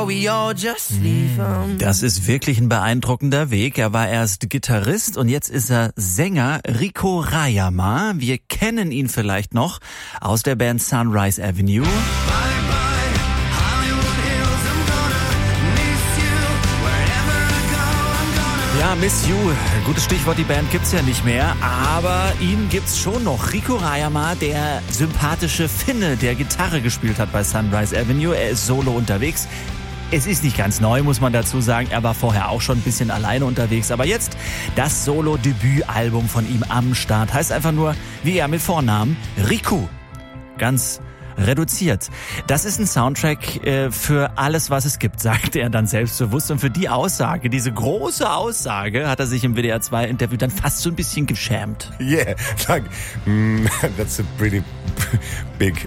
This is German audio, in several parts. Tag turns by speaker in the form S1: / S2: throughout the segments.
S1: Das ist wirklich ein beeindruckender Weg. Er war erst Gitarrist und jetzt ist er Sänger. Rico Rayama. Wir kennen ihn vielleicht noch aus der Band Sunrise Avenue. Ja, Miss You, gutes Stichwort, die Band gibt's ja nicht mehr, aber ihn gibt's schon noch. Rico Rayama, der sympathische Finne, der Gitarre gespielt hat bei Sunrise Avenue. Er ist solo unterwegs. Es ist nicht ganz neu, muss man dazu sagen. Er war vorher auch schon ein bisschen alleine unterwegs. Aber jetzt das Solo-Debütalbum von ihm am Start. Heißt einfach nur, wie er mit Vornamen, Riku. Ganz reduziert. Das ist ein Soundtrack für alles, was es gibt, sagt er dann selbstbewusst. Und für die Aussage, diese große Aussage, hat er sich im WDR 2 Interview dann fast so ein bisschen geschämt.
S2: Yeah, like, that's a pretty big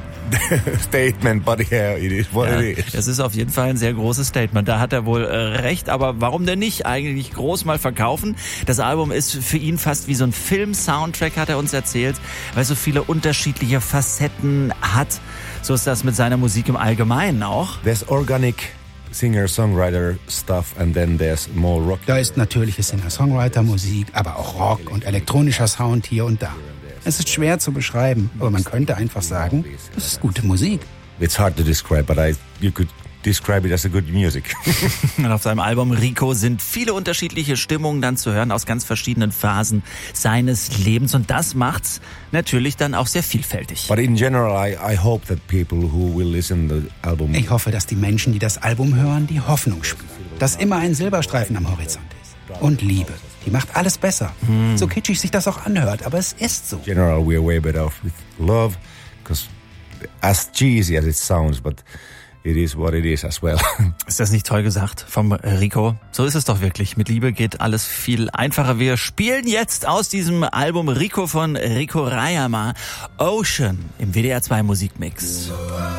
S2: statement, but yeah, it is what it is.
S1: Das ist auf jeden Fall ein sehr großes Statement. Da hat er wohl recht, aber warum denn nicht eigentlich groß mal verkaufen? Das Album ist für ihn fast wie so ein Film-Soundtrack, hat er uns erzählt, weil so viele unterschiedliche Facetten hat. So ist das mit seiner Musik im Allgemeinen auch.
S2: There's organic Singer-Songwriter stuff and then there's more rock.
S3: Da ist natürliche Singer-Songwriter-Musik, aber auch Rock und elektronischer Sound hier und da. Es ist schwer zu beschreiben, aber man könnte einfach sagen, das ist gute Musik.
S2: It's hard to describe, but you could describe it as a good music.
S1: Und auf seinem Album Rico sind viele unterschiedliche Stimmungen dann zu hören aus ganz verschiedenen Phasen seines Lebens. Und das macht's natürlich dann auch sehr vielfältig.
S2: But in general, I hope that people who will listen to the album.
S3: Ich hoffe, dass die Menschen, die das Album hören, die Hoffnung spüren, dass immer ein Silberstreifen am Horizont ist. Und Liebe. Die macht alles besser. So kitschig sich das auch anhört, aber es ist so.
S2: In general, we are way better off with love, because as cheesy as it sounds, but it is what it is as well.
S1: Ist das nicht toll gesagt vom Rico? So ist es doch wirklich. Mit Liebe geht alles viel einfacher. Wir spielen jetzt aus diesem Album Rico von Rico Rayama Ocean im WDR 2 Musikmix.